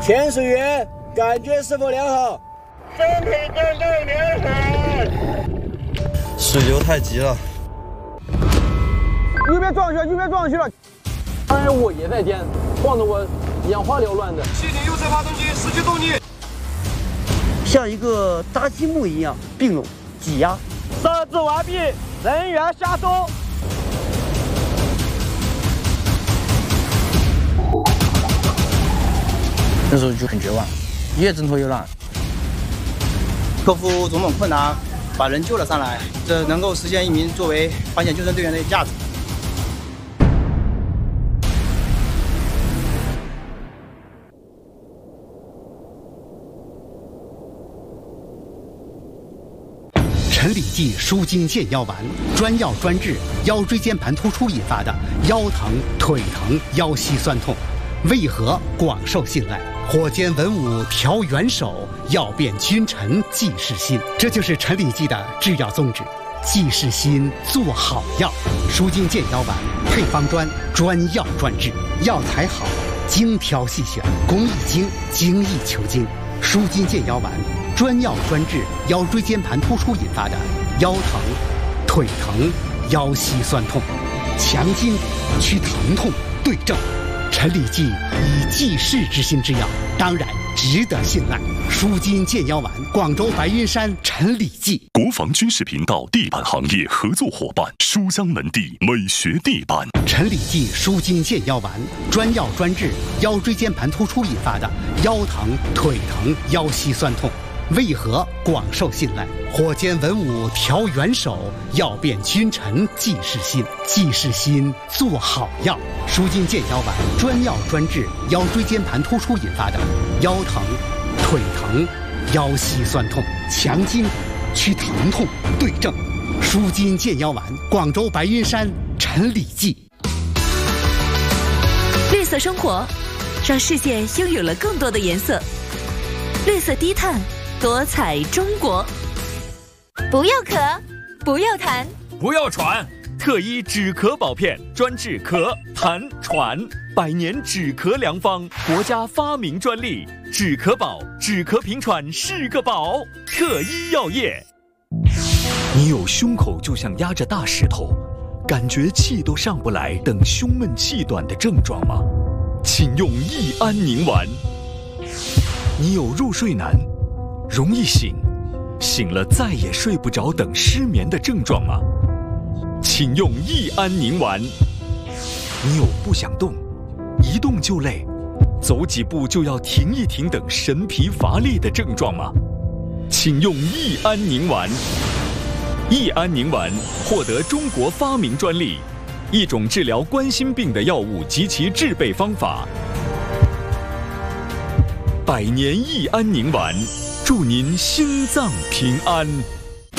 潜水员感觉是否良好？ 身体状态良好。 水流太急了。 右边撞上去了。当然我也在颠，晃得我眼花缭乱的。 气体右侧发动机失去动力， 像一个搭积木一样并拢挤压。 设置完毕，人员下收。 那时候就很绝望，越挣脱越乱。 克服种种困难，把人救了上来，这能够实现一名作为保险救生队员的价值。 陈李济舒筋健腰丸，专药专治腰椎间盘突出引发的腰疼、腿疼、腰膝酸痛，为何广受信赖？火箭文武调元首，药变君臣济世心。这就是陈李济的制药宗旨：济世心，做好药。舒筋健腰丸配方专，专药专治，药材好，精挑细选，工艺精，精益求精。舒筋健腰丸。专药专治腰椎间盘突出引发的腰疼、腿疼、腰膝酸痛，强筋祛疼痛，对症。陈李济以济世之心之药，当然值得信赖。舒筋健腰丸，广州白云山陈李济。 国防军事频道地板行业合作伙伴，书香门第美学地板。 陈李济舒筋健腰丸，专药专治腰椎间盘突出引发的腰疼、腿疼、腰膝酸痛。为何广受信赖？火箭文武调元首，药变君臣济世心。济世心，做好药。舒筋健腰丸，专药专治腰椎间盘突出引发的腰疼、腿疼、腰膝酸痛，强筋祛疼痛，对症。舒筋健腰丸，广州白云山陈李济。 绿色生活，让世界拥有了更多的颜色。绿色低碳。多彩中国， 不要咳，不要痰， 不要喘。特一止咳宝片，专治咳、痰、喘，100年止咳良方，国家发明专利。止咳宝，止咳平喘是个宝。特一药业。 你有胸口就像压着大石头，感觉气都上不来，等胸闷气短的症状吗？请用益安宁丸。你有入睡难，容易醒，醒了再也睡不着等失眠的症状吗？请用益安宁丸。你有不想动，一动就累，走几步就要停一停等神疲乏力的症状吗？请用益安宁丸。益安宁丸获得中国发明专利，一种治疗冠心病的药物及其制备方法。100年益安宁丸，祝您心脏平安。